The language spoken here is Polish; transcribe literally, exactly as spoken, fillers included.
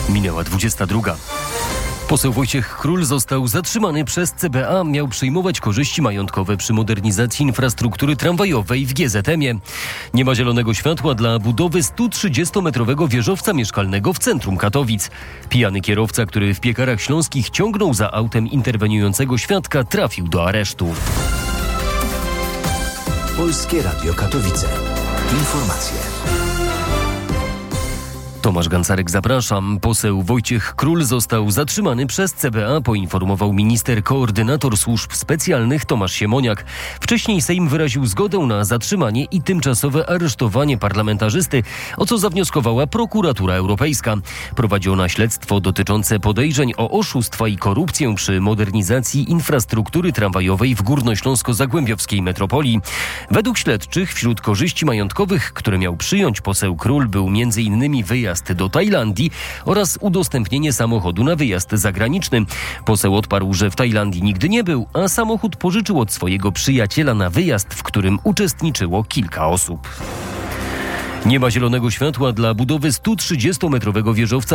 Minęła dwudziesta druga. Poseł Wojciech Król został zatrzymany przez C B A. Miał przyjmować korzyści majątkowe przy modernizacji infrastruktury tramwajowej w G Z M-ie. Nie ma zielonego światła dla budowy stu trzydziestometrowego wieżowca mieszkalnego w centrum Katowic. Pijany kierowca, który w Piekarach Śląskich ciągnął za autem interweniującego świadka, trafił do aresztu. Polskie Radio Katowice. Informacje. Tomasz Gancarek, zapraszam. Poseł Wojciech Król został zatrzymany przez C B A, poinformował minister koordynator służb specjalnych Tomasz Siemoniak. Wcześniej Sejm wyraził zgodę na zatrzymanie i tymczasowe aresztowanie parlamentarzysty, o co zawnioskowała prokuratura europejska. Prowadzi ona śledztwo dotyczące podejrzeń o oszustwa i korupcję przy modernizacji infrastruktury tramwajowej w górnośląsko-zagłębiowskiej metropolii. Według śledczych wśród korzyści majątkowych, które miał przyjąć poseł Król, był między innymi wyjazd do Tajlandii oraz udostępnienie samochodu na wyjazd zagraniczny. Poseł odparł, że w Tajlandii nigdy nie był, a samochód pożyczył od swojego przyjaciela na wyjazd, w którym uczestniczyło kilka osób. Nie ma zielonego światła dla budowy stu trzydziestometrowego wieżowca